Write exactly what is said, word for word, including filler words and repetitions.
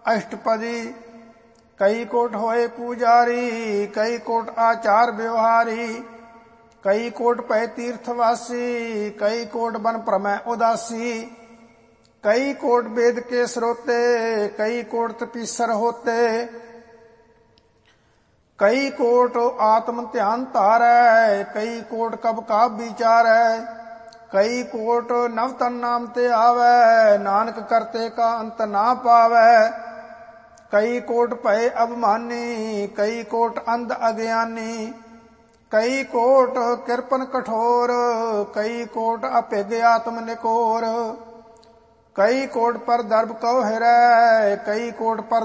अष्टपदी। कई कोट होए पूजारी, कई कोट आचार व्यवहारी। कई कोट पै तीर्थवासी, कई कोट बन प्रमय उदासी। कई कोट वेद के स्रोते, कई कोट तपीसर होते। कई कोट आत्म ध्यान तारै, कई कोट कब का विचारै। कई कोट नव तन नाम ते आवै, नानक करते का अंत ना पावै। कई कोट भय अभिमानी, कई कोट अंध अज्ञानी। कई कोट किरपन कठोर, कई कोट अभिज्ञ आत्म निकोर। कई कोट पर दर्भ कौ हिरै, कई कोट पर